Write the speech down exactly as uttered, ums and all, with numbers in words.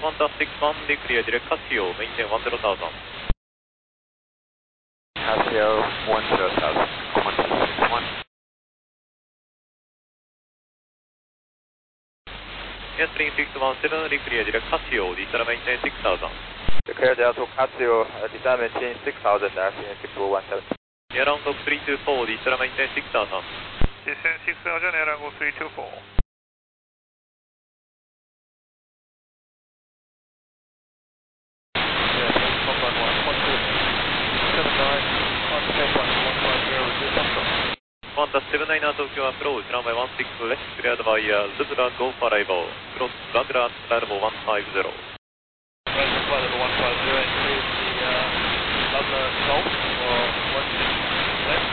Qantas six one, clear direct Casio, maintain one zero thousand. Casio one zero thousand, Qantas six one. Airstream six one seven, clear direct Casio, descend maintain six thousand. Declare Delta Casio, uh, descend maintain six thousand, Airstream six one seven. Airlong three two four, descend maintain six thousand. Descend six thousand, Airlong three two four. Qantas seven nine Tokyo approach, runway one six left, cleared by uh, Zebra Golf Arrival, cross Lagrange level one five zero. Right, flight level one five zero, include the uh, Lagrange Golf, or one six left.